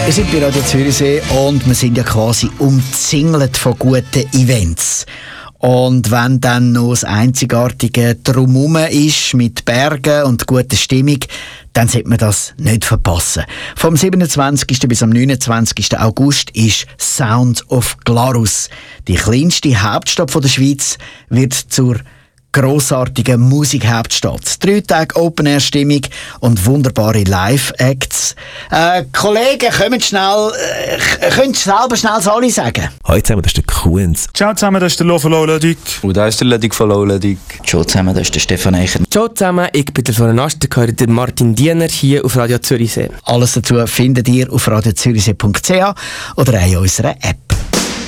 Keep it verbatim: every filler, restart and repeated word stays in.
Wir sind bei Radio Zürichsee und wir sind ja quasi umzingelt von guten Events. Und wenn dann noch das einzigartige Drumherum ist mit Bergen und guter Stimmung, dann sollte man das nicht verpassen. Vom siebenundzwanzigsten bis am neunundzwanzigsten August ist Sound of Glarus. Die kleinste Hauptstadt der Schweiz wird zur grossartigen Musikhauptstadt. Drei Tage Open-Air-Stimmung und wunderbare Live-Acts. Äh, Kollegen, kommt schnell, äh, könnt ihr selber schnell alle sagen? Hallo zusammen, das ist der Quenz. Ciao zusammen, das ist der Lo von Loledig. Und da ist der Ledig von Loledig. Ciao zusammen, das ist der Stefan Eicher. Ciao zusammen, ich bin der von Aster, gehöre der Martin Diener hier auf Radio Zürichsee. Alles dazu findet ihr auf radio zürichsee punkt c h oder in unserer App.